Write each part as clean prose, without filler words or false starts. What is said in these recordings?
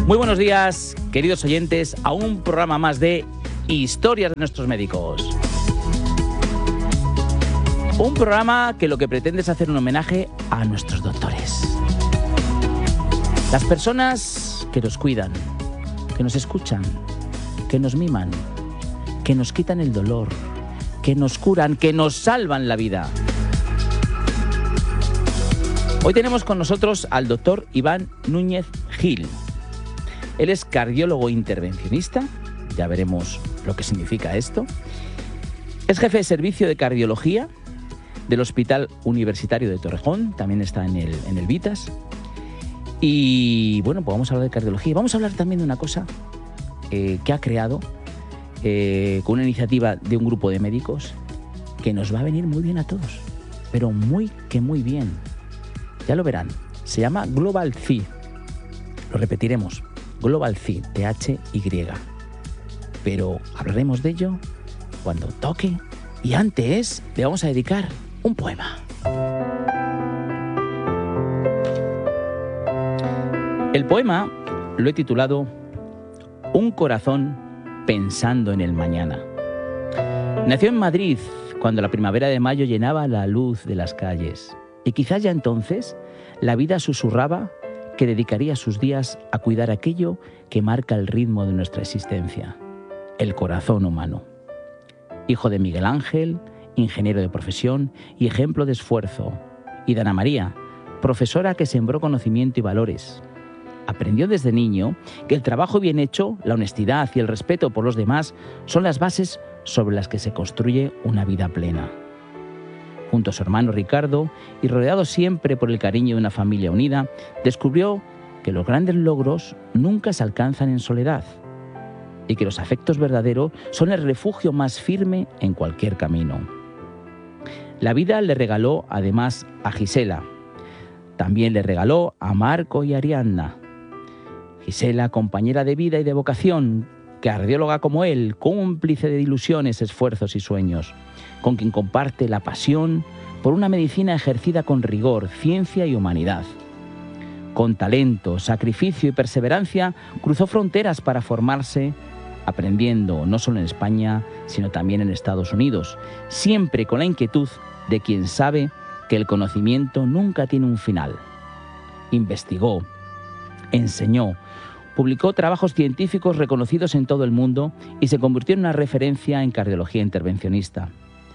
Muy buenos días, queridos oyentes, a un programa más de Historias de nuestros médicos. Un programa que lo que pretende es hacer un homenaje a nuestros doctores. Las personas que nos cuidan, que nos escuchan, que nos miman, que nos quitan el dolor, que nos curan, que nos salvan la vida. Hoy tenemos con nosotros al doctor Iván Núñez Gil. Él es cardiólogo intervencionista, ya veremos lo que significa esto. Es jefe de servicio de cardiología del Hospital Universitario de Torrejón, también está en el Vitas. Y bueno, pues vamos a hablar de cardiología. Vamos a hablar también de una cosa que ha creado con una iniciativa de un grupo de médicos que nos va a venir muy bien a todos, pero muy bien. Ya lo verán, se llama Global CI. Lo repetiremos, Global CI, THY. Pero hablaremos de ello cuando toque y antes le vamos a dedicar un poema. El poema lo he titulado Un corazón pensando en el mañana. Nació en Madrid cuando la primavera de mayo llenaba la luz de las calles. Y quizás ya entonces la vida susurraba que dedicaría sus días a cuidar aquello que marca el ritmo de nuestra existencia, el corazón humano. Hijo de Miguel Ángel, ingeniero de profesión y ejemplo de esfuerzo, y de Ana María, profesora que sembró conocimiento y valores. Aprendió desde niño que el trabajo bien hecho, la honestidad y el respeto por los demás son las bases sobre las que se construye una vida plena. Junto a su hermano Ricardo, y rodeado siempre por el cariño de una familia unida, descubrió que los grandes logros nunca se alcanzan en soledad y que los afectos verdaderos son el refugio más firme en cualquier camino. La vida le regaló además a Gisela. También le regaló a Marco y Ariadna. Gisela, compañera de vida y de vocación, cardióloga como él, cómplice de ilusiones, esfuerzos y sueños, con quien comparte la pasión por una medicina ejercida con rigor, ciencia y humanidad. Con talento, sacrificio y perseverancia, cruzó fronteras para formarse, aprendiendo no solo en España, sino también en Estados Unidos, siempre con la inquietud de quien sabe que el conocimiento nunca tiene un final. Investigó, enseñó, publicó trabajos científicos reconocidos en todo el mundo y se convirtió en una referencia en cardiología intervencionista,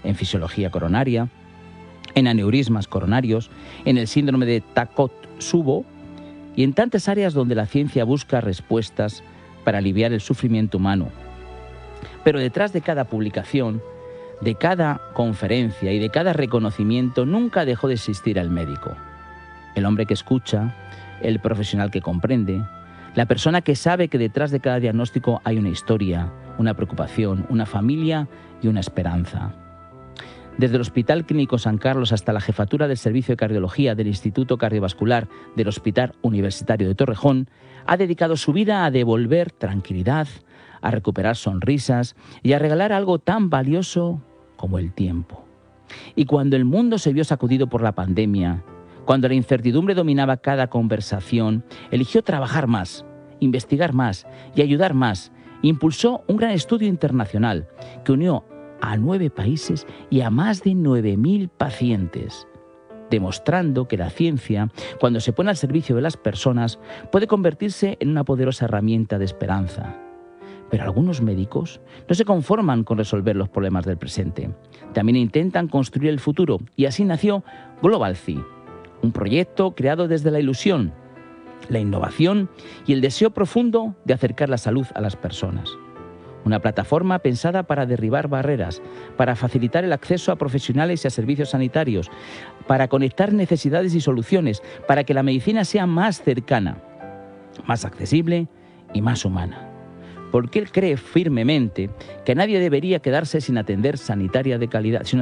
en fisiología coronaria, en aneurismas coronarios, en el síndrome de Takotsubo y en tantas áreas donde la ciencia busca respuestas para aliviar el sufrimiento humano. Pero detrás de cada publicación, de cada conferencia y de cada reconocimiento nunca dejó de existir el médico, el hombre que escucha, el profesional que comprende, la persona que sabe que detrás de cada diagnóstico hay una historia, una preocupación, una familia y una esperanza. Desde el Hospital Clínico San Carlos hasta la jefatura del Servicio de Cardiología del Instituto Cardiovascular del Hospital Universitario de Torrejón, ha dedicado su vida a devolver tranquilidad, a recuperar sonrisas y a regalar algo tan valioso como el tiempo. Y cuando el mundo se vio sacudido por la pandemia, cuando la incertidumbre dominaba cada conversación, eligió trabajar más, investigar más y ayudar más. Impulsó un gran estudio internacional que unió a 9 países y a más de 9.000 pacientes, demostrando que la ciencia, cuando se pone al servicio de las personas, puede convertirse en una poderosa herramienta de esperanza. Pero algunos médicos no se conforman con resolver los problemas del presente. También intentan construir el futuro y así nació Global CI, un proyecto creado desde la ilusión, la innovación y el deseo profundo de acercar la salud a las personas. Una plataforma pensada para derribar barreras, para facilitar el acceso a profesionales y a servicios sanitarios, para conectar necesidades y soluciones, para que la medicina sea más cercana, más accesible y más humana. Porque él cree firmemente que nadie debería quedarse sin atención sanitaria de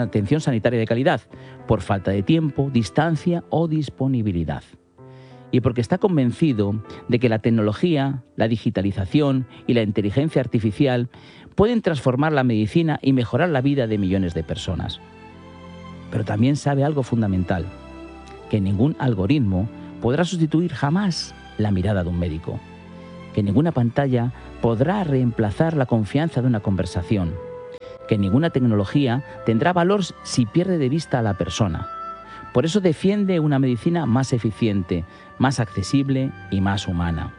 calidad, por falta de tiempo, distancia o disponibilidad. Y porque está convencido de que la tecnología, la digitalización y la inteligencia artificial pueden transformar la medicina y mejorar la vida de millones de personas. Pero también sabe algo fundamental, que ningún algoritmo podrá sustituir jamás la mirada de un médico, que ninguna pantalla podrá reemplazar la confianza de una conversación, que ninguna tecnología tendrá valor si pierde de vista a la persona. Por eso defiende una medicina más eficiente, más accesible y más humana.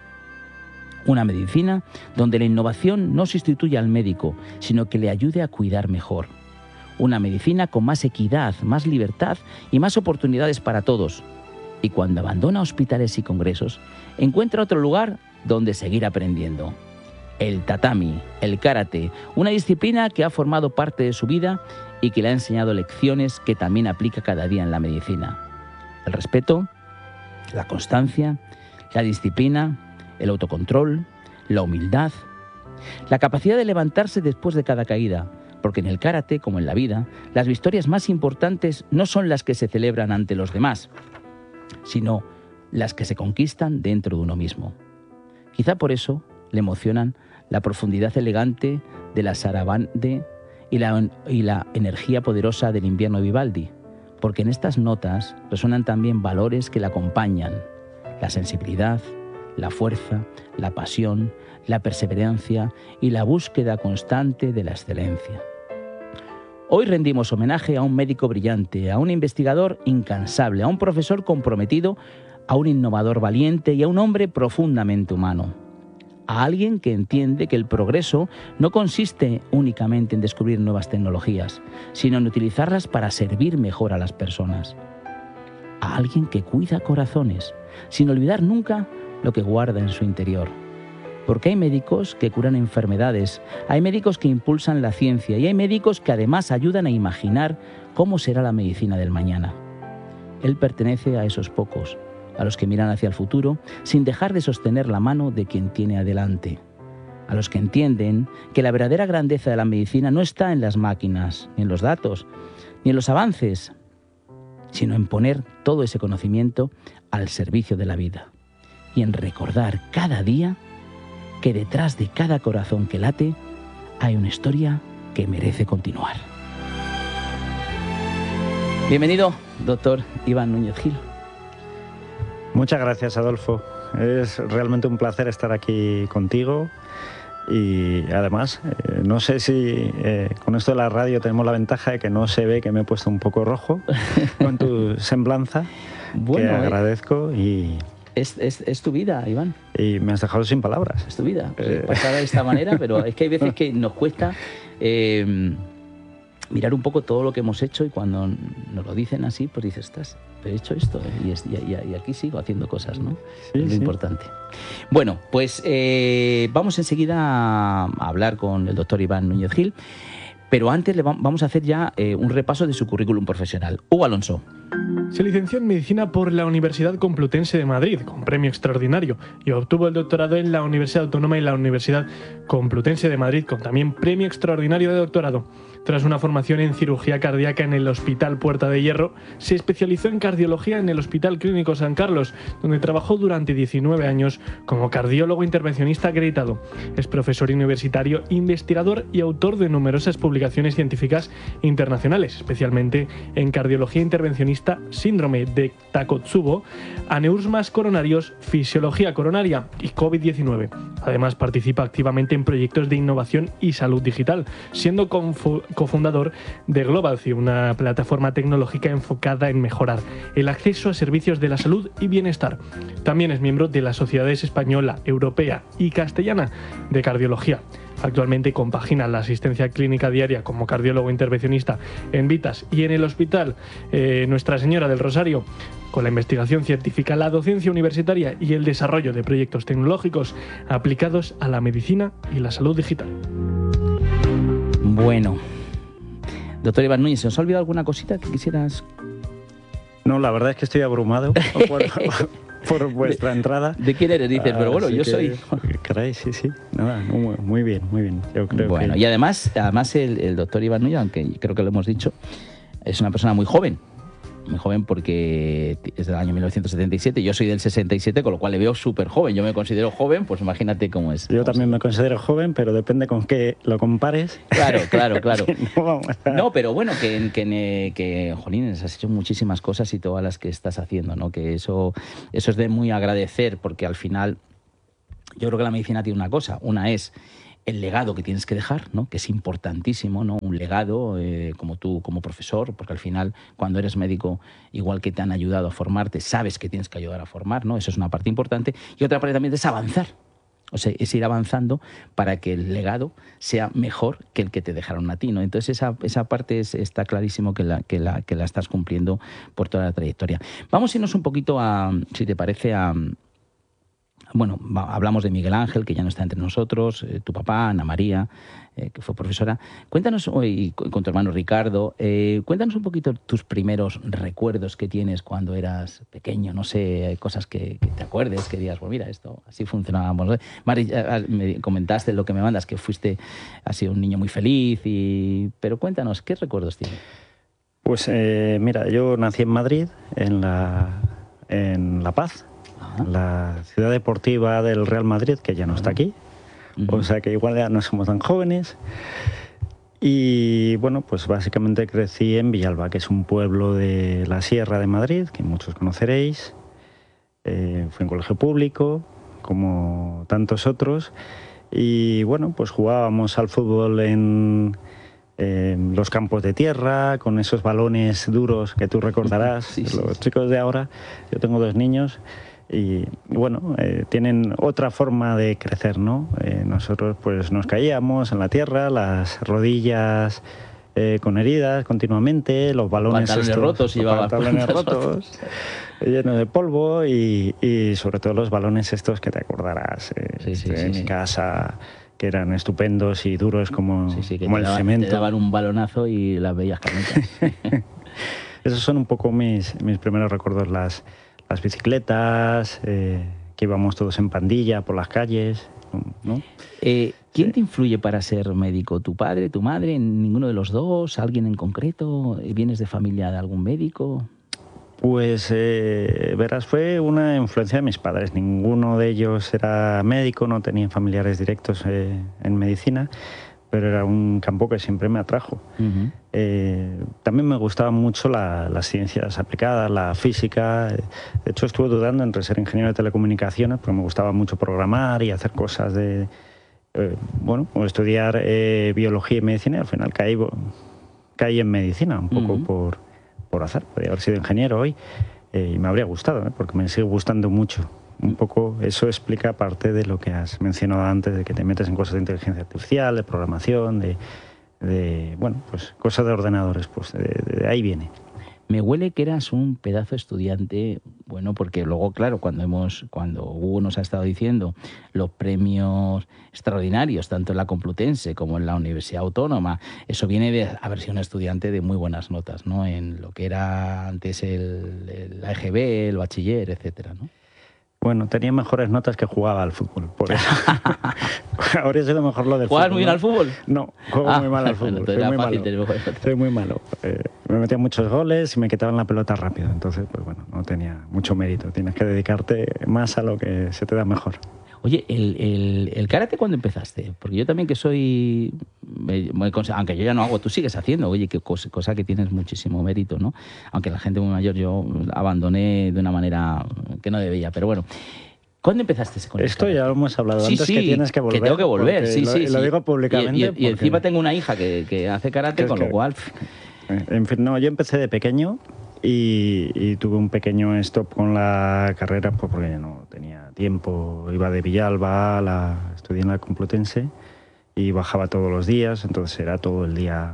Una medicina donde la innovación no sustituye al médico, sino que le ayude a cuidar mejor. Una medicina con más equidad, más libertad y más oportunidades para todos. Y cuando abandona hospitales y congresos, encuentra otro lugar donde seguir aprendiendo. El tatami, el karate, una disciplina que ha formado parte de su vida y que le ha enseñado lecciones que también aplica cada día en la medicina. El respeto, la constancia, la disciplina, el autocontrol, la humildad, la capacidad de levantarse después de cada caída, porque en el karate, como en la vida, las victorias más importantes no son las que se celebran ante los demás, sino las que se conquistan dentro de uno mismo. Quizá por eso le emocionan la profundidad elegante de la sarabande y la energía poderosa del invierno de Vivaldi, porque en estas notas resuenan también valores que la acompañan: la sensibilidad, la fuerza, la pasión, la perseverancia y la búsqueda constante de la excelencia. Hoy rendimos homenaje a un médico brillante, a un investigador incansable, a un profesor comprometido, a un innovador valiente y a un hombre profundamente humano. A alguien que entiende que el progreso no consiste únicamente en descubrir nuevas tecnologías, sino en utilizarlas para servir mejor a las personas. A alguien que cuida corazones, sin olvidar nunca lo que guarda en su interior. Porque hay médicos que curan enfermedades, hay médicos que impulsan la ciencia y hay médicos que además ayudan a imaginar cómo será la medicina del mañana. Él pertenece a esos pocos, a los que miran hacia el futuro sin dejar de sostener la mano de quien tiene adelante, a los que entienden que la verdadera grandeza de la medicina no está en las máquinas, ni en los datos, ni en los avances, sino en poner todo ese conocimiento al servicio de la vida y en recordar cada día que detrás de cada corazón que late hay una historia que merece continuar. Bienvenido, doctor Iván Núñez Gil. Muchas gracias, Adolfo. Es realmente un placer estar aquí contigo y además, no sé si con esto de la radio tenemos la ventaja de que no se ve que me he puesto un poco rojo con tu semblanza, bueno, que agradezco y... Es tu vida, Iván. Y me has dejado sin palabras. Es tu vida. Pasada de esta manera, pero es que hay veces que nos cuesta mirar un poco todo lo que hemos hecho y cuando nos lo dicen así, pues dices, estás, he hecho esto y aquí sigo haciendo cosas, ¿no? Sí, es lo importante. Bueno, pues vamos enseguida a hablar con el doctor Iván Núñez Gil, pero antes vamos a hacer ya un repaso de su currículum profesional. Hugo Alonso. Se licenció en Medicina por la Universidad Complutense de Madrid, con premio extraordinario, y obtuvo el doctorado en la Universidad Autónoma y la Universidad Complutense de Madrid, con también premio extraordinario de doctorado. Tras una formación en cirugía cardíaca en el Hospital Puerta de Hierro, se especializó en cardiología en el Hospital Clínico San Carlos, donde trabajó durante 19 años como cardiólogo intervencionista acreditado. Es profesor universitario, investigador y autor de numerosas publicaciones científicas internacionales, especialmente en cardiología intervencionista, síndrome de Takotsubo, aneurismas coronarios, fisiología coronaria y COVID-19. Además, participa activamente en proyectos de innovación y salud digital, siendo cofundador de GlobalCy, una plataforma tecnológica enfocada en mejorar el acceso a servicios de la salud y bienestar. También es miembro de las sociedades española, europea y castellana de cardiología. Actualmente compagina la asistencia clínica diaria como cardiólogo intervencionista en Vitas y en el Hospital Nuestra Señora del Rosario, con la investigación científica, la docencia universitaria y el desarrollo de proyectos tecnológicos aplicados a la medicina y la salud digital. Bueno, doctor Iván Núñez, ¿se os ha olvidado alguna cosita que quisieras? No, la verdad es que estoy abrumado por vuestra entrada. ¿De quién eres? Dices, pero bueno, yo soy... Caray, sí. Nada, muy bien. Yo creo bueno, y además el doctor Iván Núñez, aunque creo que lo hemos dicho, es una persona muy joven porque es del año 1977, yo soy del 67, con lo cual le veo súper joven. Yo me considero joven, pues imagínate cómo es. Yo también me considero joven, pero depende con qué lo compares. Claro. No, pero bueno, que jolines, has hecho muchísimas cosas y todas las que estás haciendo, ¿no? Que eso es de muy agradecer, porque al final yo creo que la medicina tiene una cosa. Una es el legado que tienes que dejar, ¿no? Que es importantísimo, ¿no? Un legado como tú, como profesor, porque al final, cuando eres médico, igual que te han ayudado a formarte, sabes que tienes que ayudar a formar, ¿no? Eso es una parte importante. Y otra parte también es avanzar. O sea, es ir avanzando para que el legado sea mejor que el que te dejaron a ti, ¿no? Entonces esa parte está clarísimo que la estás cumpliendo por toda la trayectoria. Vamos a irnos un poquito si te parece, bueno, hablamos de Miguel Ángel, que ya no está entre nosotros, tu papá, Ana María, que fue profesora. Cuéntanos, y con tu hermano Ricardo, cuéntanos un poquito tus primeros recuerdos que tienes cuando eras pequeño. No sé, cosas que te acuerdes, que digas, pues mira, esto, así funcionábamos. Mari, me comentaste lo que me mandas, que has sido un niño muy feliz, pero cuéntanos, ¿qué recuerdos tienes? Pues mira, yo nací en Madrid, en La Paz, la ciudad deportiva del Real Madrid, que ya no está aquí. O sea que igual ya no somos tan jóvenes. Y bueno, pues básicamente crecí en Villalba, que es un pueblo de la Sierra de Madrid, que muchos conoceréis. Fui en colegio público, como tantos otros. Y bueno, pues jugábamos al fútbol en los campos de tierra, con esos balones duros que tú recordarás. Sí. Los chicos de ahora, yo tengo 2 niños, y bueno, tienen otra forma de crecer, ¿no? Nosotros pues nos caíamos en la tierra, las rodillas con heridas continuamente, los balones pantalones rotos, llenos de polvo y sobre todo los balones estos que te acordarás en casa, que eran estupendos y duros como el cemento. Te daban un balonazo y las veías calientes. Esos son un poco mis primeros recuerdos, las bicicletas, que íbamos todos en pandilla por las calles, ¿no? ¿Quién te influye para ser médico? ¿Tu padre, tu madre? ¿Ninguno de los dos? ¿Alguien en concreto? ¿Vienes de familia de algún médico? Pues, verás, fue una influencia de mis padres. Ninguno de ellos era médico, no tenían familiares directos en medicina, pero era un campo que siempre me atrajo. Uh-huh. También me gustaban mucho las ciencias aplicadas, la física. De hecho, estuve dudando entre ser ingeniero de telecomunicaciones, porque me gustaba mucho programar y hacer cosas o estudiar biología y medicina, y al final caí en medicina, un poco uh-huh. por azar. Podría haber sido ingeniero hoy y me habría gustado, porque me sigue gustando mucho. Un poco eso explica parte de lo que has mencionado antes, de que te metes en cosas de inteligencia artificial, de programación, bueno, pues cosas de ordenadores, pues de ahí viene. Me huele que eras un pedazo de estudiante, bueno, porque luego, claro, cuando Hugo nos ha estado diciendo los premios extraordinarios, tanto en la Complutense como en la Universidad Autónoma, eso viene de haber sido un estudiante de muy buenas notas, ¿no? En lo que era antes la EGB, el bachiller, etcétera, ¿no? Bueno, tenía mejores notas que jugaba al fútbol, por eso. Habría sido mejor lo del fútbol. ¿Juegas muy bien al fútbol? No, juego muy mal al fútbol. Soy muy malo. Me metía muchos goles y me quitaban la pelota rápido. Entonces, pues bueno, no tenía mucho mérito. Tienes que dedicarte más a lo que se te da mejor. Oye, ¿el karate cuándo empezaste? Porque yo también que soy... Aunque yo ya no hago, tú sigues haciendo. Oye, qué cosa que tienes muchísimo mérito, ¿no? Aunque la gente muy mayor, yo abandoné de una manera que no debía. Pero bueno, ¿cuándo empezaste con esto? Ya lo hemos hablado antes, que tienes que volver. Que tengo que volver, Lo digo públicamente. Y encima tengo una hija que hace karate, con lo cual... En fin, no, yo empecé de pequeño y tuve un pequeño stop con la carrera porque no tenía tiempo. Iba de Villalba, estudié en la Complutense y bajaba todos los días, entonces era todo el día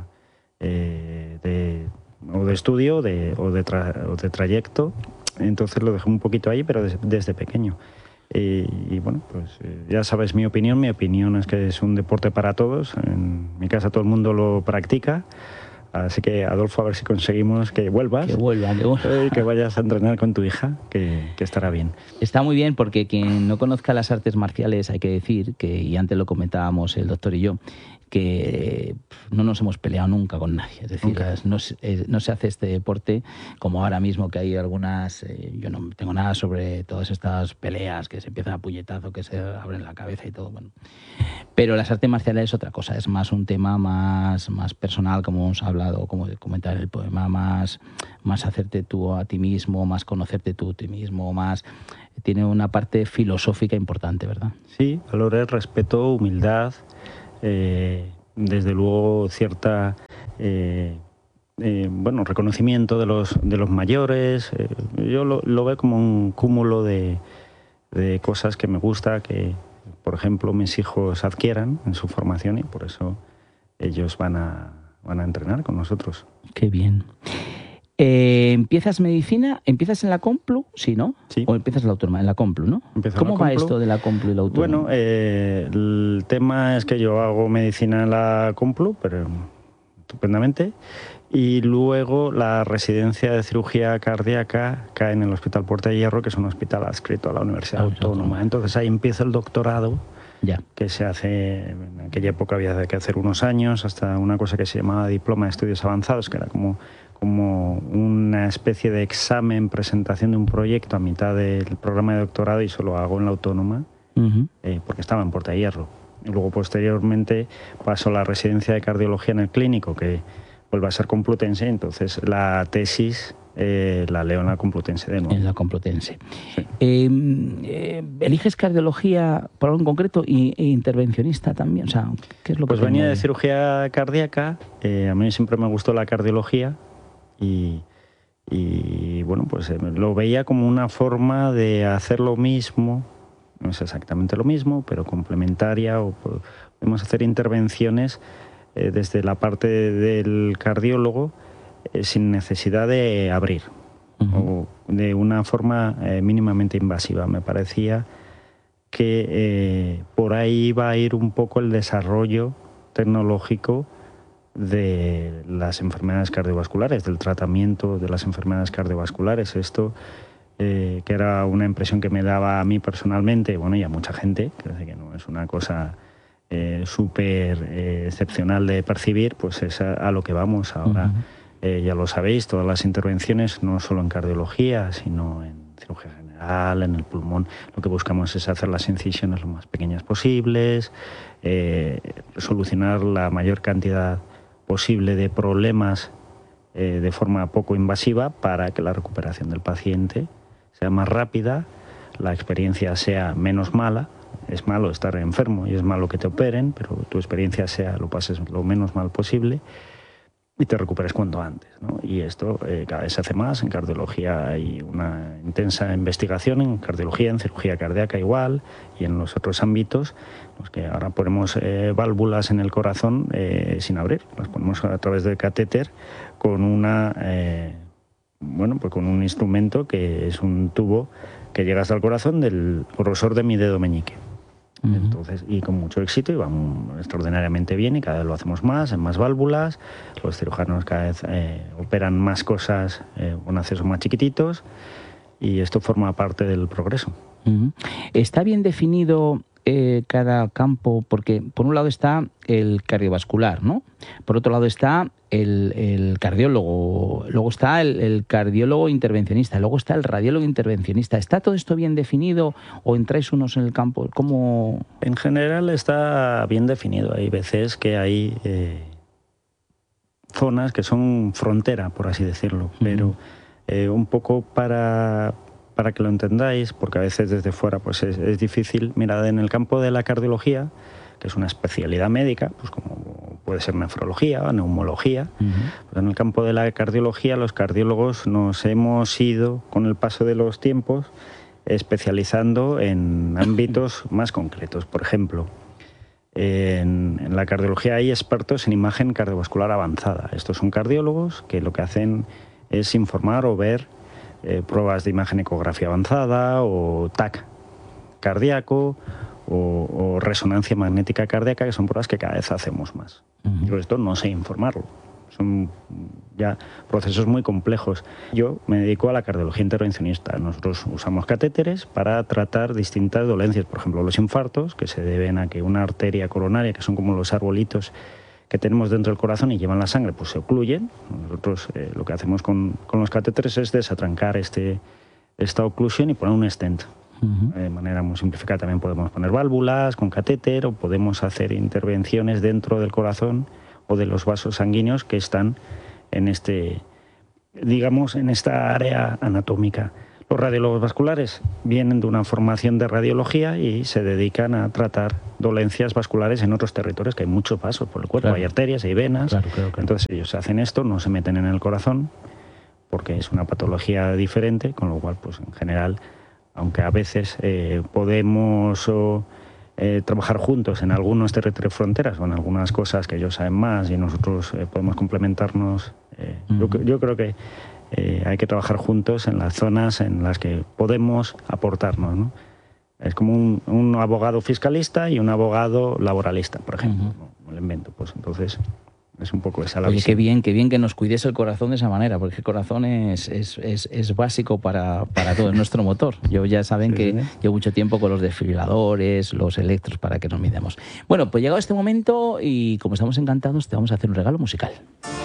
de estudio o de trayecto. Entonces lo dejé un poquito ahí, pero desde pequeño. Y bueno, pues ya sabes mi opinión. Mi opinión es que es un deporte para todos. En mi casa todo el mundo lo practica. Así que, Adolfo, a ver si conseguimos que vuelvas. Que vuelvan. Y que vayas a entrenar con tu hija, que estará bien. Está muy bien, porque quien no conozca las artes marciales, hay que decir, y antes lo comentábamos el doctor y yo, que no nos hemos peleado nunca con nadie. Es decir, no se hace este deporte como ahora mismo, que hay algunas... yo no tengo nada sobre todas estas peleas que se empiezan a puñetazo, que se abren la cabeza y todo. Bueno. Pero las artes marciales es otra cosa, es más un tema más personal, como hemos hablado, como comentar el poema, más hacerte tú a ti mismo, más conocerte tú a ti mismo, más... Tiene una parte filosófica importante, ¿verdad? Sí, valores, respeto, humildad... desde luego cierta reconocimiento de los mayores. Yo lo veo como un cúmulo de cosas que me gusta que, por ejemplo, mis hijos adquieran en su formación, y por eso ellos van a entrenar con nosotros. Qué bien. ¿Empiezas medicina? ¿Empiezas en la Complu? Sí, ¿no? Sí. ¿O empiezas en la Autónoma? En la Complu, ¿no? ¿Cómo va esto de la Complu y la Autónoma? Bueno, el tema es que yo hago medicina en la Complu, pero estupendamente, y luego la residencia de cirugía cardíaca cae en el Hospital Puerta de Hierro, que es un hospital adscrito a la Universidad Autónoma. Entonces ahí empieza el doctorado, que se hace, en aquella época había que hacer unos años, hasta una cosa que se llamaba Diploma de Estudios Avanzados, que era como una especie de examen, presentación de un proyecto a mitad del programa de doctorado, y eso lo hago en la Autónoma, porque estaba en Puerta de Hierro. Y luego posteriormente paso a la residencia de cardiología en el Clínico, que vuelve a ser Complutense, entonces la tesis la leo en la Complutense de nuevo. En la Complutense. Sí. ¿Eliges cardiología por algo en concreto e intervencionista también? O sea, ¿qué es lo que pues venía de cirugía cardíaca, a mí siempre me gustó la cardiología, y bueno, pues lo veía como una forma de hacer lo mismo, no es exactamente lo mismo, pero complementaria, o podemos hacer intervenciones desde la parte del cardiólogo sin necesidad de abrir, o de una forma mínimamente invasiva. Me parecía que por ahí iba a ir un poco el desarrollo tecnológico de las enfermedades cardiovasculares, del tratamiento de las enfermedades cardiovasculares. Esto, que era una impresión que me daba a mí personalmente, bueno, y a mucha gente, que no es una cosa súper excepcional de percibir, pues es a lo que vamos ahora. Ya lo sabéis, todas las intervenciones, no solo en cardiología, sino en cirugía general, en el pulmón, lo que buscamos es hacer las incisiones lo más pequeñas posibles, solucionar la mayor cantidad posible de problemas de forma poco invasiva, para que la recuperación del paciente sea más rápida, la experiencia sea menos mala. Es malo estar enfermo y es malo que te operen, pero tu experiencia lo pases lo menos mal posible y te recuperes cuanto antes, ¿no? Y esto cada vez se hace más. En cardiología hay una intensa investigación, en cardiología, en cirugía cardíaca igual, y en los otros ámbitos, los que ahora ponemos válvulas en el corazón sin abrir, las ponemos a través del catéter con con un instrumento que es un tubo que llega hasta el corazón del grosor de mi dedo meñique. Entonces, y con mucho éxito, y va extraordinariamente bien, y cada vez lo hacemos más, en más válvulas. Los cirujanos cada vez operan más cosas con accesos más chiquititos, y esto forma parte del progreso. ¿Está bien definido cada campo? Porque por un lado está el cardiovascular, ¿no? Por otro lado está el cardiólogo, luego está el cardiólogo intervencionista, luego está el radiólogo intervencionista. ¿Está todo esto bien definido o entráis unos en el campo? ¿Cómo? En general está bien definido. Hay veces que hay zonas que son frontera, por así decirlo, pero un poco para que lo entendáis, porque a veces desde fuera pues es difícil. Mirad, en el campo de la cardiología, que es una especialidad médica, pues como puede ser nefrología o neumología, pues en el campo de la cardiología los cardiólogos nos hemos ido, con el paso de los tiempos, especializando en ámbitos más concretos. Por ejemplo, en la cardiología hay expertos en imagen cardiovascular avanzada. Estos son cardiólogos que lo que hacen es informar o ver pruebas de imagen ecografía avanzada, o TAC cardíaco, o resonancia magnética cardíaca, que son pruebas que cada vez hacemos más. Yo esto no sé informarlo. son ya procesos muy complejos. Yo me dedico a la cardiología intervencionista. Nosotros usamos catéteres para tratar distintas dolencias, por ejemplo, los infartos, que se deben a que una arteria coronaria, que son como los arbolitos que tenemos dentro del corazón y llevan la sangre, pues se ocluyen. Nosotros lo que hacemos con los catéteres es desatrancar esta oclusión y poner un stent. De manera muy simplificada también podemos poner válvulas con catéter o podemos hacer intervenciones dentro del corazón o de los vasos sanguíneos que están en en esta área anatómica. Los radiólogos vasculares vienen de una formación de radiología y se dedican a tratar dolencias vasculares en otros territorios, que hay muchos vasos por el cuerpo, hay arterias, hay venas. Claro. Entonces ellos hacen esto, no se meten en el corazón porque es una patología diferente, con lo cual, pues en general, aunque a veces podemos trabajar juntos en algunos territorios fronteras o en algunas cosas que ellos saben más y nosotros podemos complementarnos, yo creo que hay que trabajar juntos en las zonas en las que podemos aportarnos, ¿no? Es como un abogado fiscalista y un abogado laboralista, por ejemplo. ¿No? Lo invento, pues entonces es un poco esa la visión. Qué bien que nos cuides el corazón de esa manera, porque el corazón es básico para todo, es nuestro motor. Ya saben que llevo mucho tiempo con los desfibriladores, los electros, para que nos midamos. Bueno, pues llegado este momento y como estamos encantados, te vamos a hacer un regalo musical.